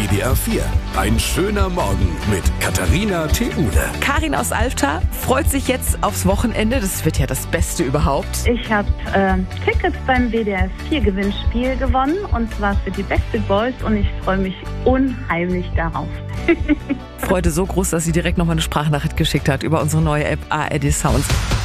WDR 4. Ein schöner Morgen mit Katharina Theule. Karin aus Alfter freut sich jetzt aufs Wochenende. Das wird ja das Beste überhaupt. Ich habe Tickets beim WDR 4 Gewinnspiel gewonnen, und zwar für die Backstreet Boys, und ich freue mich unheimlich darauf. Freude so groß, dass sie direkt nochmal eine Sprachnachricht geschickt hat über unsere neue App ARD Sounds.